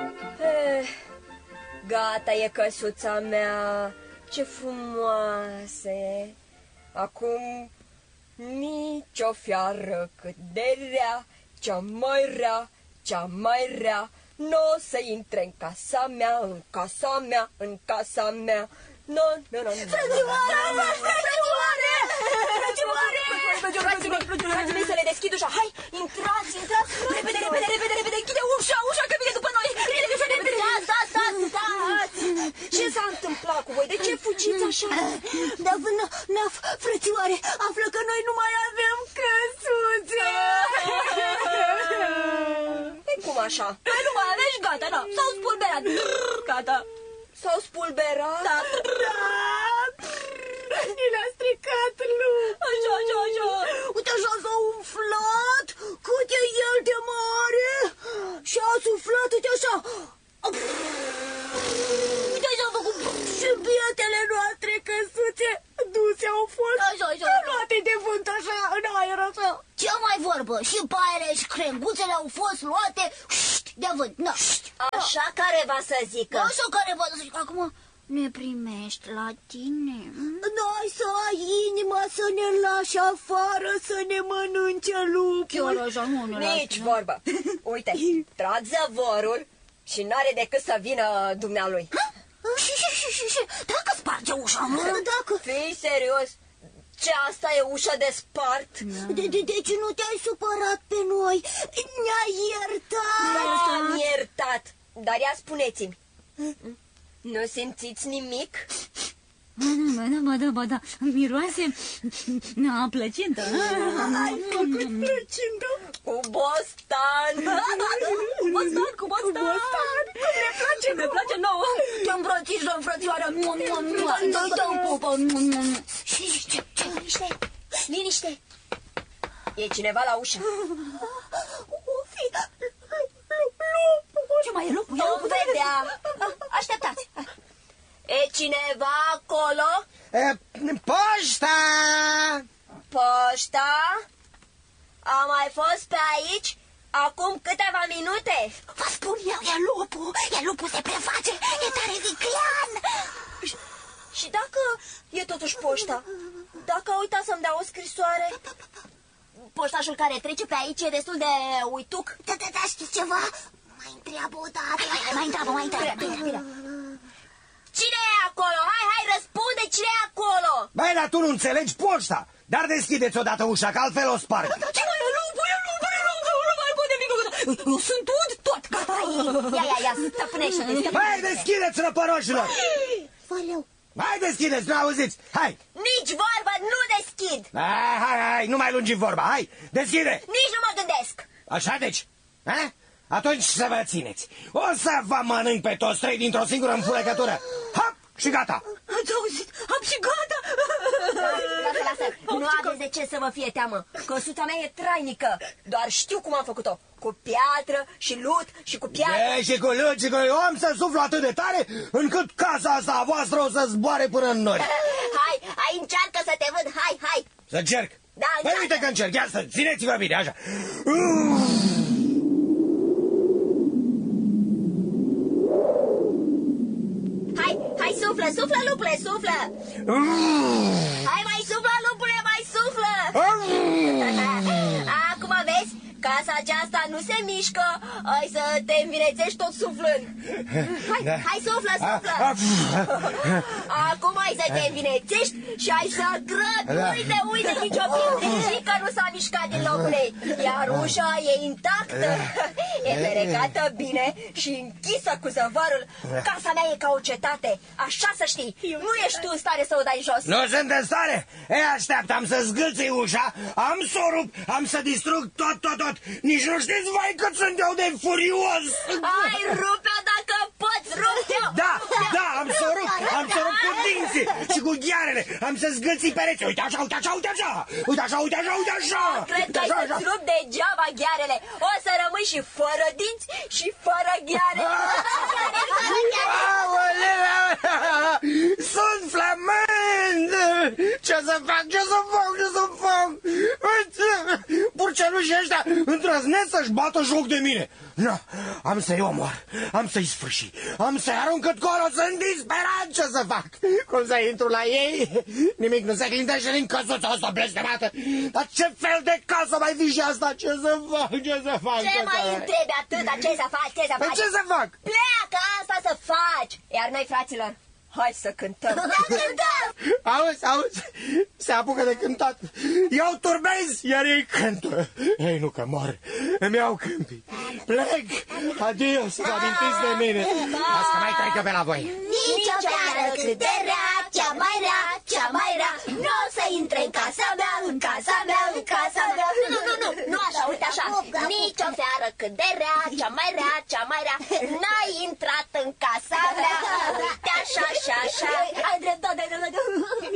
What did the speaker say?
Gata e căsuța mea, ce frumoasă e. Acum nici o fiară cât de rea, cea mai rea, cea mai rea, n-o să intre în casa mea, în casa mea, în casa mea. No. Frații mei, să le deschid ușa. Hai, intrați, repede, închide ușa, că vine după noi. Repede. Stați. Ce s-a întâmplat cu voi? De ce fugiți așa? Naf, frățioare, află că noi nu mai avem căsuțe. Cum așa? Noi nu mai avem și gata, da. S-au spulberat. Gata. S-au spulberat? Da. Ni le-a stricat lupul. Așa. Uite așa s-a umflat. Cât e el de mare. Și a suflat, uite așa. Uite așa a făcut. Și bietele noastre căsuțe duse au fost. Așa. Luate de vânt așa, în aer așa. Ce mai vorbă? Și paiele și crenguțele au fost luate de vânt. Așa careva să zică. Așa careva să zică. Acum ne primești la tine. N-ai să ai inima să ne lași afară, să ne mănânce lupul. Chiar așa, nu ne Nici vorbă. Uite, trag zăvorul și n-are decât să vină dumnealui. Și dacă sparge ușa, dacă... Fii serios? Ce, asta e ușa de spart? Deci nu te-ai supărat pe noi? Ne-ai iertat? M-am iertat. Dar ia spuneți-mi, nu simțiți nimic? Ba da, miroase plăcintă. Ai făcut plăcintă? Cu bostan. Cum ne place nouă. Te îmbrățișăm, frățioară. Dă-i pupă. Liniște. E cineva la ușă. O fi lupul. Ce mai e lupul? Nu vedea. Așteptați. E cineva acolo? Poșta! Poșta? A mai fost pe aici acum câteva minute. Vă spun eu, e lupul se preface, e tare viclean. Și dacă e totuși poșta? Dacă a uitat să-mi dea o scrisoare? Poștașul care trece pe aici e destul de uituc. Da, știți ceva? Mai întreabă o dată. Mai întreabă. Bine. Cine e acolo? Hai, răspunde, cine e acolo? Băi, dar tu nu înțelegi poșta. Dar deschideți odată ușa, că altfel o sparg. Ce mai e lupul? Nu mai pot nimic. Eu sunt tot, gata. Ia, stăpânește-te. Băi, deschideți, răpăroșilor. Valeu. Hai, deschideți, nu auziți, hai. Nici vorbă, nu deschid. Hai, nu mai lungi vorba, hai, deschide. Nici nu mă gândesc. Așa deci, ha? Atunci să vă țineți. O să vă mănânc pe toți trei dintr-o singură înfurăcătură. Hop, și gata. Ați auzit? Am și gata. Lasă. Nu aveți de ce să vă fie teamă. Căsuța mea e trainică. Doar știu cum am făcut-o. Cu piatră și lut și cu piatră. Și cu lut și cu... Eu am să suflu atât de tare încât casa asta a voastră o să zboare până în nori. Hai, încearcă să te văd. Hai. Să încerc? Da, Păi uite că încerc. Ia să țineți-vă bine, așa. Hai, suflă, lupule, suflă. Hai, mai suflă, lupule, mai suflă. Acum vezi, casa aceasta nu se mișcă. Hai să te învinețești tot suflând. Hai, suflă. Acum hai să te învinețești și hai să grăbi. Uite, nicio pietrică nu s-a mișcat din locul ei. Iar ușa e intactă. E ferecată bine și închisă cu zăvarul. Casa mea e ca o cetate. Așa să știi. Nu ești tu în stare să o dai jos. Nu sunt în stare? Așteaptă, am să zgâlțui ușa, am să o rup, am să distrug tot. Nici nu știți, vai, cât sunt eu de furios. Hai, rupe-o dacă poți, rupe-o. Da, am să o rup cu dinții și cu ghearele. Am să zgâlții pereți. Uite așa. Cred că ai să-ți rup degeaba ghearele. O să rămâi și fără dinți și fără gheare. Sunt flămând. Ce să fac? măcelușii ăștia îndrăznesc să-și bată joc de mine. No, am să-i omor, am să-i sfârși, am să-i arunc colo, sunt disperat, ce să fac? Cum să intru la ei? Nimic nu se clintește din căsuța asta blestemată. Dar ce fel de casă mai fi și asta? Ce să fac, ce să fac? Ce mai întrebi atâta? Ce să faci, ce să faci? Ce să fac? Pleacă, asta să faci! Iar noi, fraților, hai să cântăm! Da, cântăm! Auzi, se apucă de cântat. Eu turbez, iar ei cântă. Ei nu că mor, îmi iau câmpii. Plec, adio, să vă amintiți de mine. Asta mai trec eu pe la voi. Nici o seară cât de rea, cea mai rea, cea mai rea, nu o să intre în casa mea, în casa mea, în casa mea. Nu așa, uite așa. Nici o seară cât de rea, cea mai rea, cea mai rea, n-ai intrat în casa mea. Uite așa, așa, așa. Ai dreptate.